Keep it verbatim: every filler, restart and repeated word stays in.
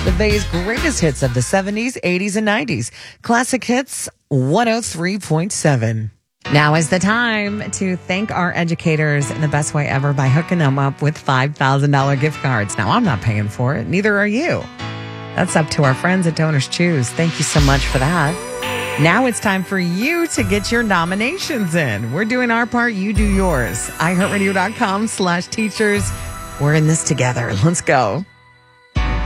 The Bay's greatest hits of the seventies, eighties, and nineties. Classic Hits one oh three point seven. Now is the time to thank our educators in the best way ever by hooking them up with five thousand dollars gift cards. Now, I'm not paying for it. Neither are you. That's up to our friends at Donors Choose. Thank you so much for that. Now it's time for you to get your nominations in. We're doing our part. You do yours. iHeartRadio.com slash teachers. We're in this together. Let's go.